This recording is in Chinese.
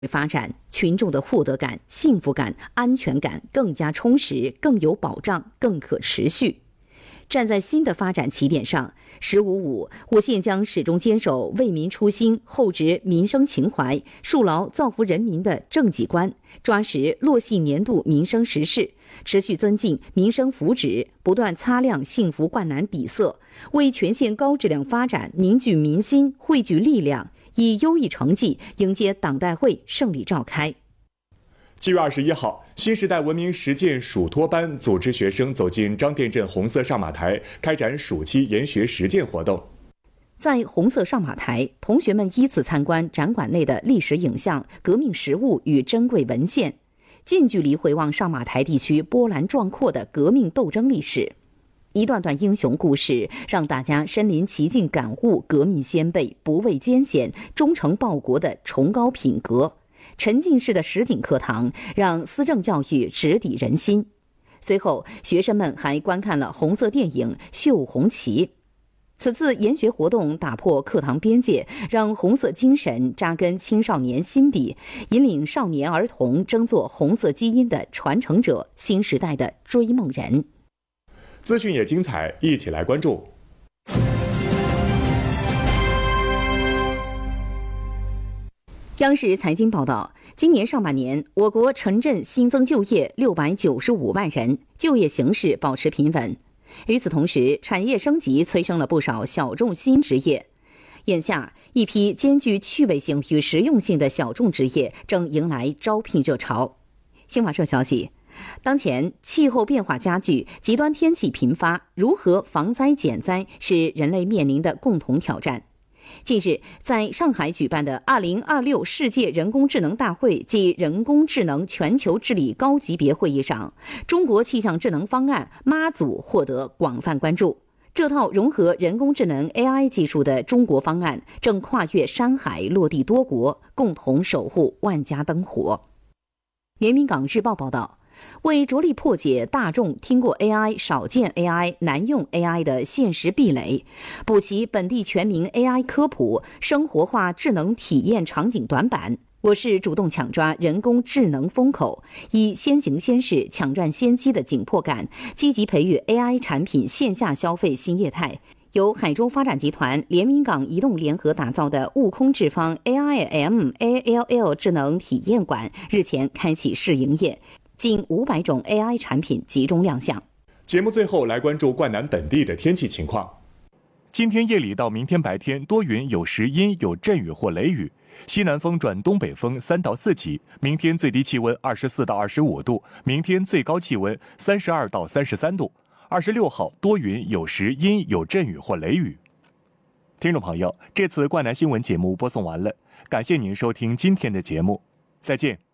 发展，群众的获得感、幸福感、安全感更加充实、更有保障、更可持续。站在新的发展起点上，“15+5”，我县将始终坚守为民初心、厚植民生情怀、树牢造福人民的政绩观，抓实落细年度民生实事，持续增进民生福祉，不断擦亮幸福冠南底色，为全县高质量发展凝聚民心、汇聚力量，以优异成绩迎接党代会胜利召开。 7月21号，新时代文明实践暑托班组织学生走进张店镇红色上马台，开展暑期研学实践活动。 在红色上马台，同学们依次参观展馆内的历史影像、革命实物与珍贵文献，近距离回望上马台地区波澜壮阔的革命斗争历史。一段段英雄故事，让大家身临其境感悟革命先辈不畏艰险、忠诚报国的崇高品格。沉浸式的实景课堂让思政教育直抵人心。随后，学生们还观看了红色电影《绣红旗》。此次研学活动打破课堂边界，让红色精神扎根青少年心底，引领少年儿童争做红色基因的传承者、新时代的追梦人。 资讯也精彩，一起来关注。 央视财经报道，今年上半年，我国城镇新增就业695万人，就业形势保持平稳。与此同时，产业升级催生了不少小众新职业。眼下，一批兼具趣味性与实用性的小众职业正迎来招聘热潮。新华社消息，当前气候变化加剧，极端天气频发，如何防灾减灾是人类面临的共同挑战。近日，在上海举办的2026世界人工智能大会暨人工智能全球治理高级别会议上，中国气象智能方案妈祖获得广泛关注。这套融合人工智能 AI 技术的中国方案正跨越山海，落地多国，共同守护万家灯火。连云港日报报道，为着力破解大众听过 AI 少见 AI 难用 AI 的现实壁垒，补齐本地全民 AI 科普生活化智能体验场景短板，我市主动抢抓人工智能风口，以先行先试、抢占先机的紧迫感，积极培育 AI 产品线下消费新业态。由海州发展集团、连云港移动联合打造的悟空智方 AIM-ALL 智能体验馆日前开启试营业。近500种 AI 产品集中亮相。 节目最后来关注冠南本地的天气情况。今天夜里到明天白天多云，有时阴有阵雨或雷雨，西南风转东北风3到4级。明天最低气温24到25度，明天最高气温32到33度。26号多云，有时阴有阵雨或雷雨。听众朋友，这次冠南新闻节目播送完了，感谢您收听今天的节目，再见。